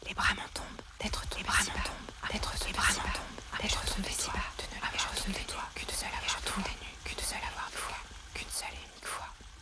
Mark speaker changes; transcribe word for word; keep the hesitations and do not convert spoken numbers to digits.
Speaker 1: Les bras m'en tombent, d'être tombé si bas, d'être tombé si bas, d'être tombé si bas.